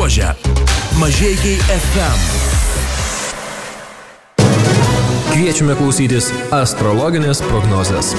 čiuožia Mažeikiai FM. Kviečiame klausytis astrologinės prognozės.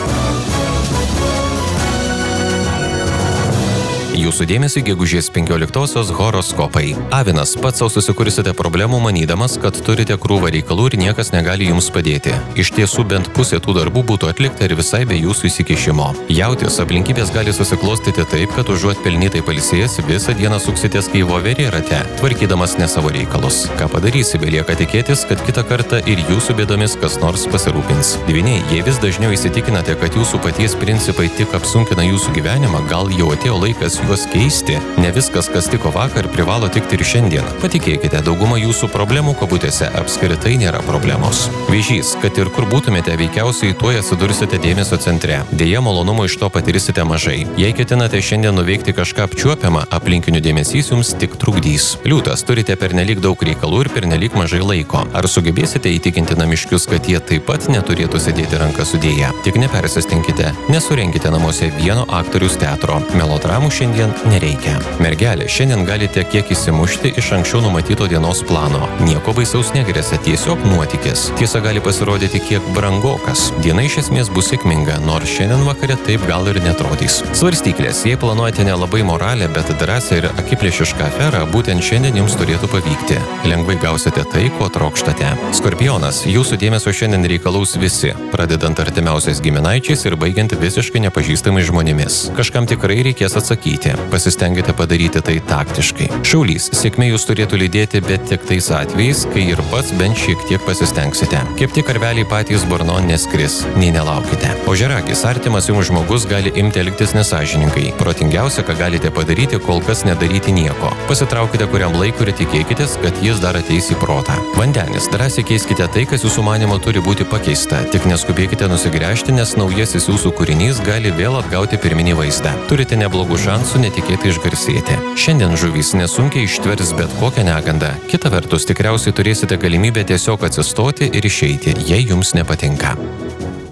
Jūsų dėmesį gegužės 15-osios horoskopai. Avinas, pats sau susikursite problemų manydamas, kad turite krūvą reikalų ir niekas negali jums padėti. Iš tiesų bent pusė tų darbų būtų atlikta ir visai be jūsų įsikišimo. Jautis, aplinkybės gali susiklostyti taip, kad užuot pelnytai pailsėjęs, visą dieną suksitės kaip voverė rate, tvarkydamas ne savo reikalus. Ką padarysi, belieka tikėtis, kad kitą kartą ir jūsų bėdomis kas nors pasirūpins. Dvyniai, jei vis dažniau įsitikinate, kad jūsų paties principai tik apsunkina jūsų gyvenimą, gal jau atėjo laikas juos keisti. Ne viskas, kas tiko vakar, privalo tikti ir šiandien. Patikėkite, dauguma jūsų problemų kabutėse apskritai nėra problemos. Vėžys, kad ir kur būtumėte, veikiausiai tuoj atsidursite dėmesio centre. Deja, malonumo iš to patirsite mažai. Jei ketinate šiandien nuveikti kažką apčiuopiamą, aplinkinių dėmesys jums tik trukdys. Liūtas, turite pernelyg daug reikalų ir pernelyg mažai laiko. Ar sugebėsite įtikinti namiškius, kad jie taip pat neturėtų sėdėti ranką sudėję? Tik nepersistenkite, nesurenkite namuose vieno aktoriaus teatro. Melodramų šiandien nereikia. Mergelė, šiandien galite kiek įsimušti iš anksčiau numatyto dienos plano. Nieko baisaus negresia, tiesiog nuotykis. Tiesa, gali pasirodyti kiek brangokas. Diena iš esmės bus sėkminga, nors šiandien vakare taip gal ir netrodys. Svarstyklės, jei planuojate nelabai moralę, bet drąsią ir akiplėšišką aferą, būtent šiandien jums turėtų pavykti. Lengvai gausite tai, ko trokštate. Skorpionas, jūsų dėmesio šiandien reikalaus visi, pradedant artimiausiais giminaičiais ir baigiant visiškai nepažįstamais žmonėmis. Kažkam tikrai reikės atsakyti. Pasistengite padaryti tai taktiškai. Šaulys, sėkmė jūs turėtų lydėti, bet tik tais atvejais, kai ir pats bent šiek tiek pasistengsite. Kepti karveliai patys burnon neskris, nei nelaukite. Ožiaragis, artimas jums žmogus gali imti elgtis nesąžiningai. Protingiausia, ką galite padaryti, kol kas nedaryti nieko. Pasitraukite kuriam laikui ir tikėkitės, kad jis dar ateis į protą. Vandenis, drąsiai keiskite tai, kas jūsų manimo turi būti pakeista. Tik neskubėkite nusigręžti, nes naujasis jūsų kūrinys gali vėl atgauti pirminį vaizdą. Turite neblogų šansų netikėtai išgarsėti. Šiandien žuvys nesunkiai ištvers bet kokią negandą. Kita vertus, tikriausiai turėsite galimybę tiesiog atsistoti ir išeiti, jei jums nepatinka.